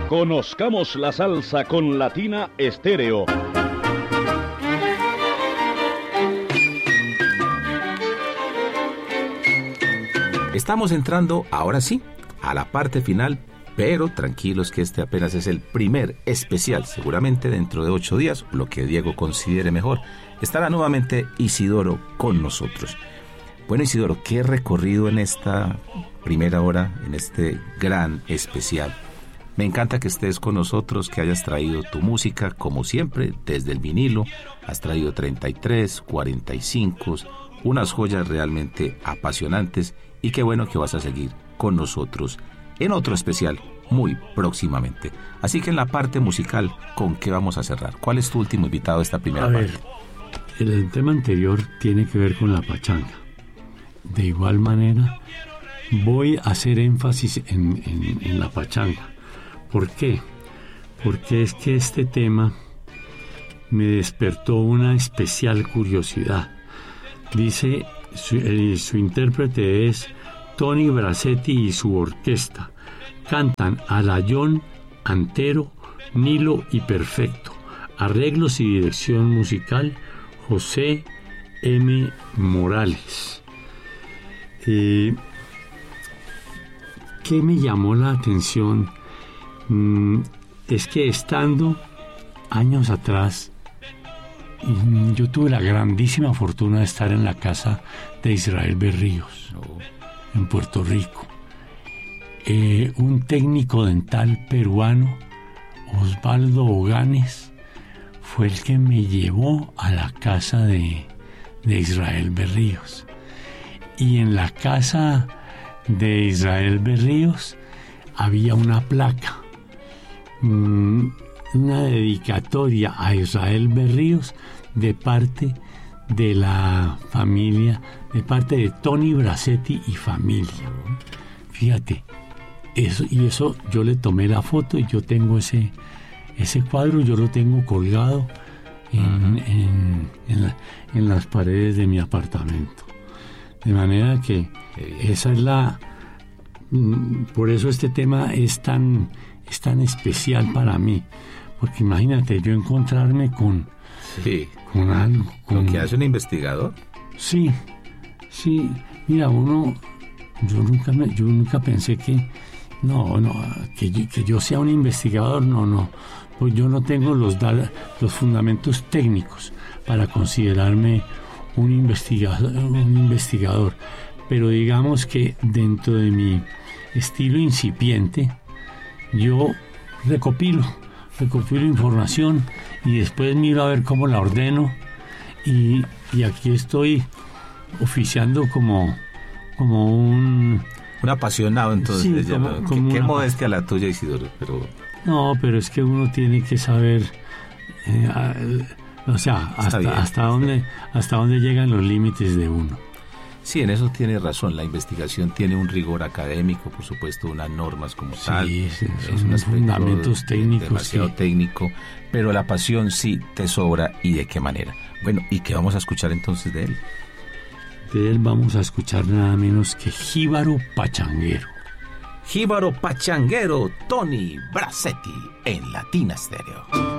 Conozcamos la salsa con Latina Estéreo. Estamos entrando, ahora sí, a la parte final, pero tranquilos que este apenas es el primer especial. Seguramente dentro de 8 días, lo que Diego considere mejor, estará nuevamente Isidoro con nosotros. Bueno, Isidoro, ¿qué recorrido en esta primera hora, en este gran especial? Me encanta que estés con nosotros, que hayas traído tu música, como siempre, desde el vinilo. Has traído 33, 45, unas joyas realmente apasionantes, y qué bueno que vas a seguir con nosotros en otro especial muy próximamente. Así que en la parte musical, ¿con qué vamos a cerrar? ¿Cuál es tu último invitado de esta primera parte? El tema anterior tiene que ver con la pachanga. De igual manera, voy a hacer énfasis en la pachanga. ¿Por qué? Porque es que este tema me despertó una especial curiosidad. Dice, su intérprete es Tony Bracetti y su orquesta. Cantan Alayón, Antero, Nilo y Perfecto. Arreglos y dirección musical, José M. Morales. ¿Qué me llamó la atención? Es que estando años atrás, yo tuve la grandísima fortuna de estar en la casa de Israel Berríos, en Puerto Rico. Un técnico dental peruano, Osvaldo Oganes, fue el que me llevó a la casa de Israel Berríos. Y en la casa de Israel Berríos había una placa, una dedicatoria a Israel Berríos de parte de la familia, de parte de Tony Bracetti y familia. Fíjate, eso yo le tomé la foto y yo tengo ese cuadro, yo lo tengo colgado en las paredes de mi apartamento. De manera que esa es por eso este tema es tan especial para mí, porque imagínate yo encontrarme con algo, lo que hace un investigador. Sí, mira, yo nunca pensé que yo sea un investigador, no, pues yo no tengo los fundamentos técnicos para considerarme un investigador, pero digamos que dentro de mi estilo incipiente, yo recopilo información y después miro a ver cómo la ordeno y aquí estoy oficiando como un apasionado, entonces. Sí, qué modestia la tuya, Isidoro, pero es que uno tiene que saber hasta dónde llegan los límites de uno. Sí, en eso tiene razón. La investigación tiene un rigor académico, por supuesto, unas normas como tal. Es un fundamentos técnicos. Demasiado técnico, pero la pasión sí te sobra, y de qué manera. Bueno, ¿y qué vamos a escuchar entonces de él? De él vamos a escuchar nada menos que Jíbaro Pachanguero. Jíbaro Pachanguero, Tony Bracetti en Latina Estéreo.